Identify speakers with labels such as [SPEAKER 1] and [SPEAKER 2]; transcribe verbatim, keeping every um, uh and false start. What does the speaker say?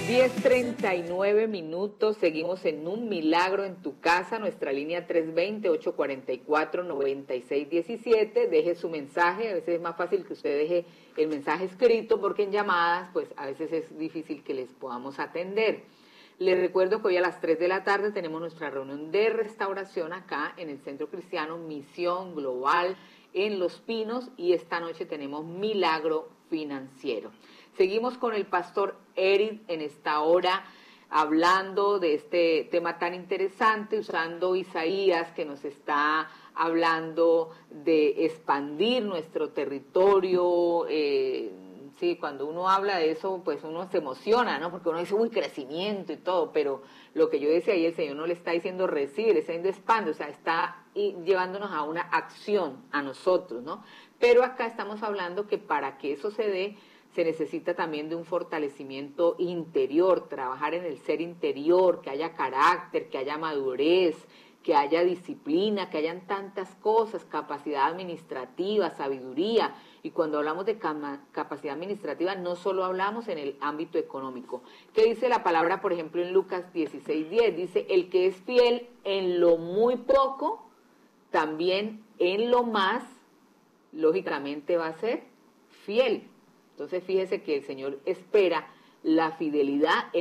[SPEAKER 1] diez treinta y nueve minutos, seguimos en Un Milagro en tu Casa, nuestra línea tres dos cero, ocho cuatro cuatro, nueve seis uno siete, deje su mensaje, a veces es más fácil que usted deje el mensaje escrito porque en llamadas pues a veces es difícil que les podamos atender. Les recuerdo que hoy a las tres de la tarde tenemos nuestra reunión de restauración acá en el Centro Cristiano Misión Global en Los Pinos y esta noche tenemos Milagro Financiero. Seguimos con el pastor Eric en esta hora hablando de este tema tan interesante, usando Isaías que nos está hablando de expandir nuestro territorio. Eh, sí, cuando uno habla de eso, pues uno se emociona, ¿no? Porque uno dice, uy, crecimiento y todo, pero lo que yo decía ahí, el Señor no le está diciendo recibe, le está diciendo expande, o sea, está llevándonos a una acción a nosotros, ¿no? Pero acá estamos hablando que para que eso se dé, se necesita también de un fortalecimiento interior, trabajar en el ser interior, que haya carácter, que haya madurez, que haya disciplina, que hayan tantas cosas, capacidad administrativa, sabiduría. Y cuando hablamos de capacidad administrativa, no solo hablamos en el ámbito económico. ¿Qué dice la palabra, por ejemplo, en Lucas dieciséis diez? Dice, el que es fiel en lo muy poco, también en lo más, lógicamente va a ser fiel. Entonces fíjese que el Señor espera la fidelidad